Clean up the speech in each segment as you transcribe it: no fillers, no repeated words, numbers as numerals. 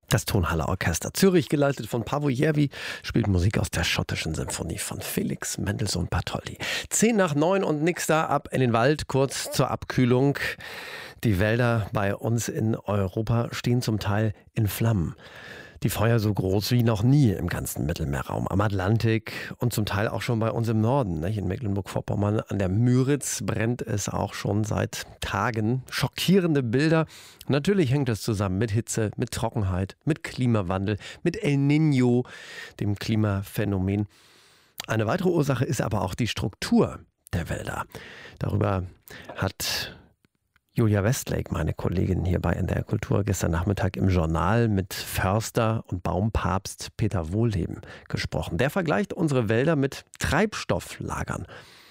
Das Tonhalle Orchester Zürich, geleitet von Paavo Järvi, spielt Musik aus der schottischen Symphonie von Felix Mendelssohn Bartholdy. 8:50 und nix da, ab in den Wald, kurz zur Abkühlung. Die Wälder bei uns in Europa stehen zum Teil in Flammen. Die Feuer so groß wie noch nie im ganzen Mittelmeerraum, am Atlantik und zum Teil auch schon bei uns im Norden. In Mecklenburg-Vorpommern an der Müritz brennt es auch schon seit Tagen. Schockierende Bilder. Natürlich hängt das zusammen mit Hitze, mit Trockenheit, mit Klimawandel, mit El Niño, dem Klimaphänomen. Eine weitere Ursache ist aber auch die Struktur der Wälder. Darüber hat Julia Westlake, meine Kollegin hier bei NDR Kultur, gestern Nachmittag im Journal mit Förster und Baumpapst Peter Wohlleben gesprochen. Der vergleicht unsere Wälder mit Treibstofflagern.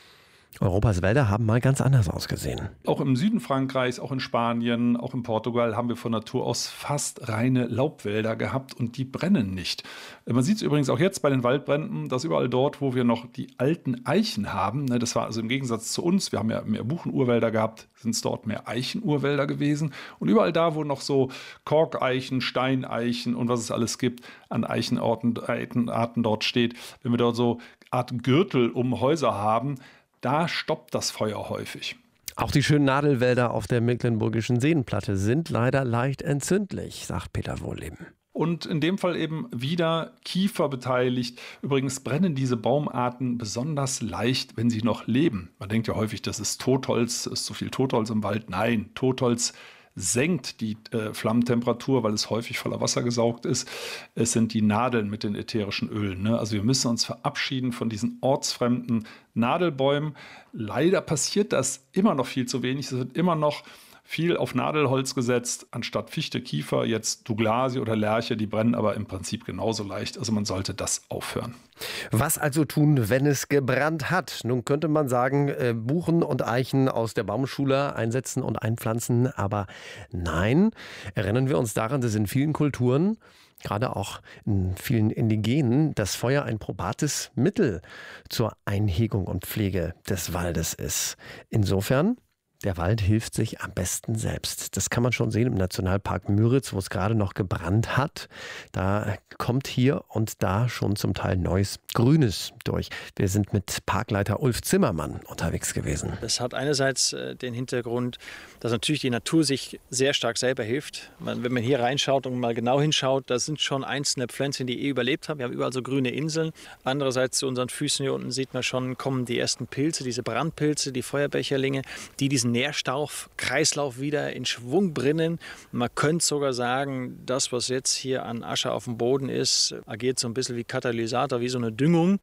Europas Wälder haben mal ganz anders ausgesehen. Auch im Süden Frankreichs, auch in Spanien, auch in Portugal haben wir von Natur aus fast reine Laubwälder gehabt und die brennen nicht. Man sieht es übrigens auch jetzt bei den Waldbränden, dass überall dort, wo wir noch die alten Eichen haben, das war also im Gegensatz zu uns, wir haben ja mehr Buchenurwälder gehabt, sind es dort mehr Eichenurwälder gewesen. Und überall da, wo noch so Korkeichen, Steineichen und was es alles gibt, an Eichenarten dort steht, wenn wir dort so Art Gürtel um Häuser haben, da stoppt das Feuer häufig. Auch die schönen Nadelwälder auf der Mecklenburgischen Seenplatte sind leider leicht entzündlich, sagt Peter Wohlleben. Und in dem Fall eben wieder Kiefer beteiligt. Übrigens brennen diese Baumarten besonders leicht, wenn sie noch leben. Man denkt ja häufig, das ist Totholz, ist zu viel Totholz im Wald. Nein, Totholz senkt die Flammentemperatur, weil es häufig voller Wasser gesaugt ist. Es sind die Nadeln mit den ätherischen Ölen. Also wir müssen uns verabschieden von diesen ortsfremden Nadelbäumen. Leider passiert das immer noch viel zu wenig. Es wird immer noch viel auf Nadelholz gesetzt, anstatt Fichte, Kiefer, jetzt Douglasie oder Lärche, die brennen aber im Prinzip genauso leicht. Also man sollte das aufhören. Was also tun, wenn es gebrannt hat? Nun könnte man sagen, Buchen und Eichen aus der Baumschule einsetzen und einpflanzen, aber nein. Erinnern wir uns daran, dass in vielen Kulturen, gerade auch in vielen Indigenen, das Feuer ein probates Mittel zur Einhegung und Pflege des Waldes ist. Insofern, der Wald hilft sich am besten selbst. Das kann man schon sehen im Nationalpark Müritz, wo es gerade noch gebrannt hat. Da kommt hier und da schon zum Teil neues Grünes durch. Wir sind mit Parkleiter Ulf Zimmermann unterwegs gewesen. Das hat einerseits den Hintergrund, dass natürlich die Natur sich sehr stark selber hilft. Wenn man hier reinschaut und mal genau hinschaut, da sind schon einzelne Pflänzchen, die überlebt haben. Wir haben überall so grüne Inseln. Andererseits zu unseren Füßen hier unten sieht man schon, kommen die ersten Pilze, diese Brandpilze, die Feuerbecherlinge, die diesen Nährstoffkreislauf wieder in Schwung bringen. Man könnte sogar sagen, das, was jetzt hier an Asche auf dem Boden ist, agiert so ein bisschen wie Katalysator, wie so eine Düngung.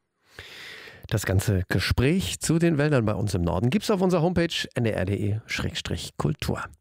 Das ganze Gespräch zu den Wäldern bei uns im Norden gibt's auf unserer Homepage ndr.de/kultur.